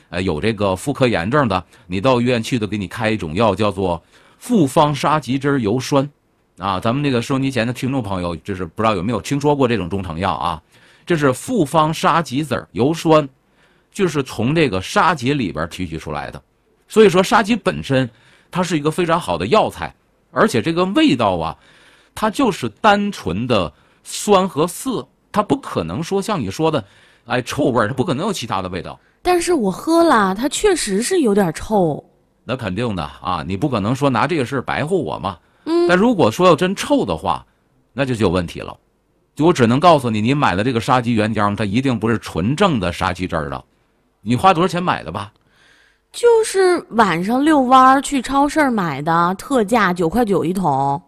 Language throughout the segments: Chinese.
有这个妇科炎症的，你到医院去的，给你开一种药叫做复方沙棘汁油栓。啊，咱们这个收音机前的听众朋友，就是不知道有没有听说过这种中成药啊？这是复方沙棘籽油栓，就是从这个沙棘里边提取出来的。所以说，沙棘本身它是一个非常好的药材，而且这个味道啊，它就是单纯的酸和涩，它不可能说像你说的，哎，臭味，它不可能有其他的味道。 但是我喝了，它确实是有点臭。 那肯定的啊，你不可能说拿这个事白唬我嘛。但如果说要真臭的话，那就有问题了。就我只能告诉你，你买了这个沙棘原浆，它一定不是纯正的沙棘汁儿的。你花多少钱买的吧？ 就是晚上遛弯去超市买的，特价9块9一桶。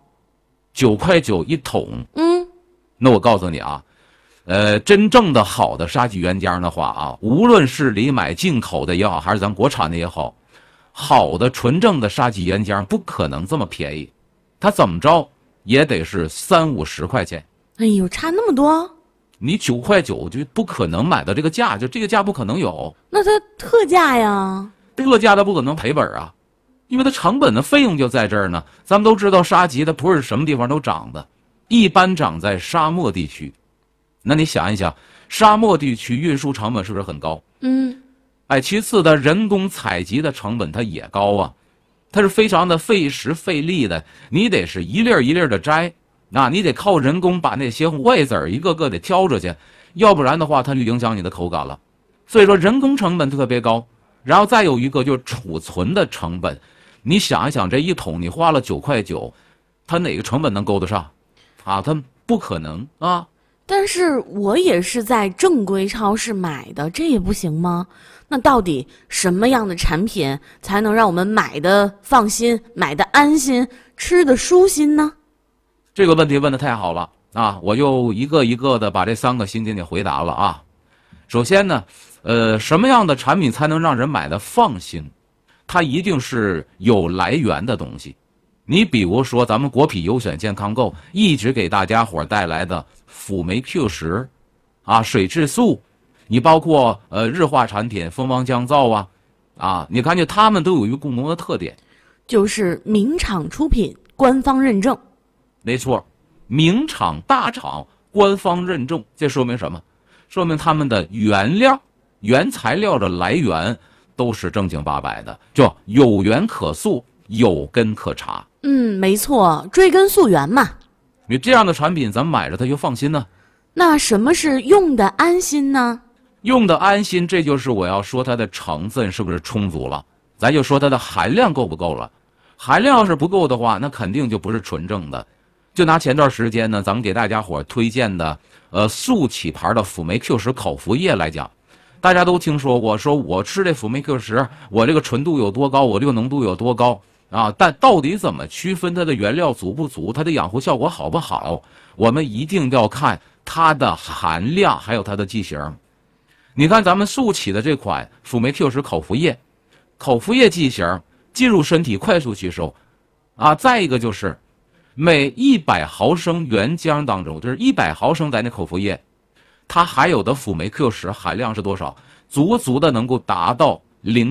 9块9一桶。那我告诉你啊，真正的好的沙棘原浆的话啊，无论是你买进口的也好，还是咱国产的也好，好的纯正的沙棘原浆不可能这么便宜，它怎么着也得是30-50块钱。 哎呦，差那么多！ 你9块9就不可能买到这个价，就这个价不可能有。 那它特价呀？ 特价它不可能赔本啊，因为它成本的费用就在这儿呢。咱们都知道沙棘它不是什么地方都长的，一般长在沙漠地区。那你想一想，沙漠地区运输成本是不是很高？其次的人工采集的成本它也高啊，它是非常的费时费力的，你得是一粒一粒的摘，你得靠人工把那些坏籽一个个得挑出去，要不然的话它就影响你的口感了。所以说人工成本特别高，然后再有一个就是储存的成本。你想一想，这一桶你花了9块9，它哪个成本能够得上？它不可能啊。 但是我也是在正规超市买的，这也不行吗？那到底什么样的产品才能让我们买的放心、买的安心、吃的舒心呢？ 这个问题问得太好了啊！我就一个一个的把这3个心给你回答了啊。首先呢，什么样的产品才能让人买的放心？它一定是有来源的东西。你比如说咱们国品优选健康购一直给大家伙带来的辅酶 Q10水质素，你包括日化产品蜂王降皂你看见它们都有一个共同的特点， 就是名厂出品，官方认证。 没错，名厂大厂官方认证，这说明什么？说明他们的原材料的来源都是正经八百的，就有源可溯，有根可查。 没错，追根溯源嘛。 你这样的产品咱们买着它就放心呢。 那什么是用的安心呢？ 用的安心，这就是我要说它的成分是不是充足了，咱就说它的含量够不够了。含量要是不够的话，那肯定就不是纯正的。就拿前段时间呢，咱们给大家伙推荐的速起牌的辅酶 Q10口服液来讲，大家都听说过，说我吃这辅酶 Q10，我这个纯度有多高，我这个浓度有多高但到底怎么区分它的原料足不足，它的养护效果好不好，我们一定要看它的含量还有它的剂型。你看咱们速起的这款辅酶 Q10口服液剂型进入身体快速吸收再一个就是每100毫升原浆当中，就是100毫升咱那口服液，它含有的辅酶 Q10含量是多少？足的能够达到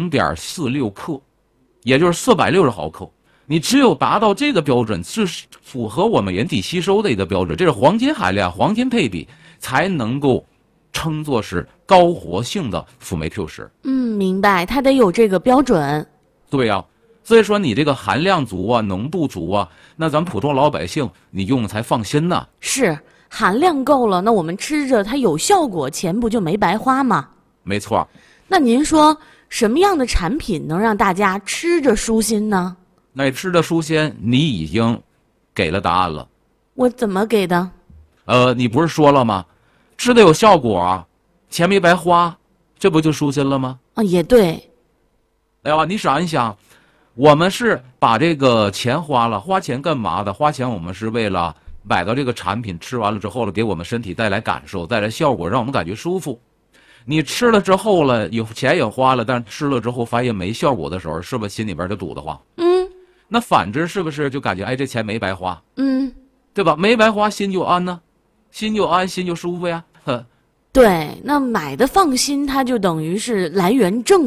0.46克，也就是460毫克。你只有达到这个标准，是符合我们人体吸收的一个标准，这是黄金含量、黄金配比，才能够称作是高活性的辅酶 Q10。 明白，它得有这个标准。 对呀，所以说你这个含量足浓度足那咱普通老百姓你用才放心呢。 是，含量够了，那我们吃着它有效果，钱不就没白花吗？ 没错。 那您说什么样的产品能让大家吃着舒心呢？ 那吃着舒心，你已经给了答案了。 我怎么给的？ 你不是说了吗？吃的有效果钱没白花，这不就舒心了吗？ 也对。 哎呀，你想一想，我们是把这个钱花了，花钱干嘛的？花钱我们是为了买到这个产品，吃完了之后了，给我们身体带来感受，带来效果，让我们感觉舒服。你吃了之后了，有钱也花了，但是吃了之后发现没效果的时候，是不是心里边就堵得慌？那反之是不是就感觉这钱没白花？对吧？没白花，心就安呢，心就安，心就舒服呀。 对，那买的放心，它就等于是来源正